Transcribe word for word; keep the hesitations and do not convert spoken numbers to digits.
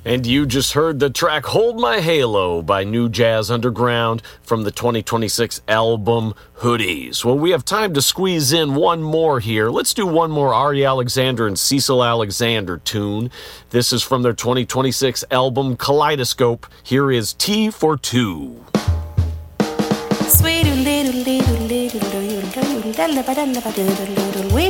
And you just heard the track Hold My Halo by New Jazz Underground from the twenty twenty-six album Hoodies. Well, we have time to squeeze in one more here. Let's do one more Ari Alexander and Cecil Alexander tune. This is from their twenty twenty-six album Kaleidoscope. Here is T for Two. Sweet